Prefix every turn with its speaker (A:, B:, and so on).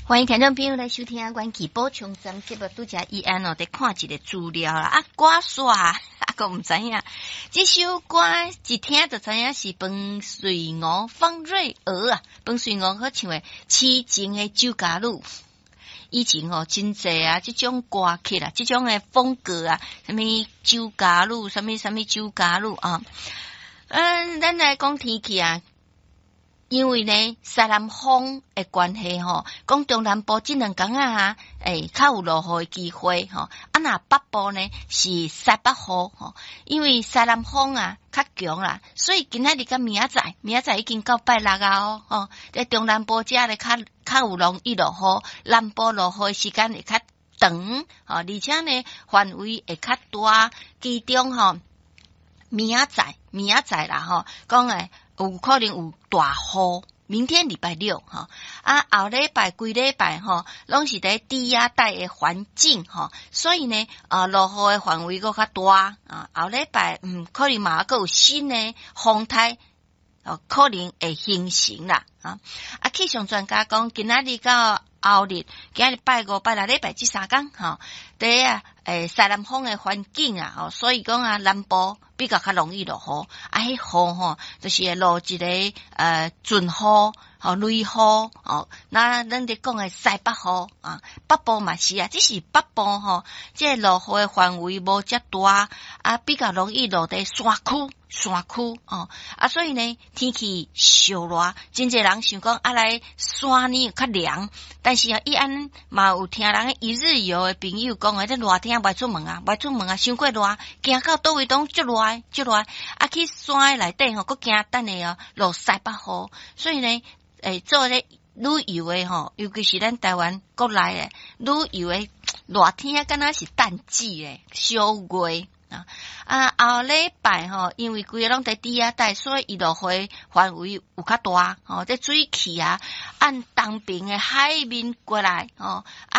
A: 欢迎听众朋友来收听关于补充三节目，拄则伊安哦，在看一个资料啦。歌煞个毋知影，这首歌一听就知影是彭穗娥、方瑞娥啊。彭穗娥好唱的《痴情的酒家女》。以前哦，真济啊，这种歌曲啦，这种的风格啊，什么酒家女，什么酒家女啊。咱来讲天气啊。因为呢，西南风的关系吼，讲中南部这两天啊，较有落雨的机会吼。那北部呢是西北雨吼，因为西南风啊较强啦，所以今仔日甲明仔载已经到拜六啊哦，在中南部遮咧较有容易落雨，南部落雨时间会较长而且呢范围会较大，其中吼明仔载啦吼，讲有可能有大雨，明天礼拜六哈后礼拜规礼拜哈，拢是在低压带的环境哈，所以呢落雨的范围搁较大后礼拜可能嘛搁有新的风态可能会形成啦气象专家讲今仔日到后日，今日拜五、拜六、礼拜这3天第一西南风的环境啊所以讲南部比较容易落雨迄雨就是会落一个准雨雷雨那咱咧讲的西北雨北部嘛是只是北部这落雨的范围无遮大比较容易落在山区所以呢天气烧热，真侪人想讲来山呢较凉，但是伊安嘛有听人一日游的朋友讲这热天袂出门伤过热，行到倒位都足热去山内底佫惊等下落西北雨，所以呢做咧旅游的尤其是咱台湾国内的旅游的热天敢若是淡季的小月后礼拜因为规个拢在低压带，所以伊落雨范围有较大这水汽按东边的海面过来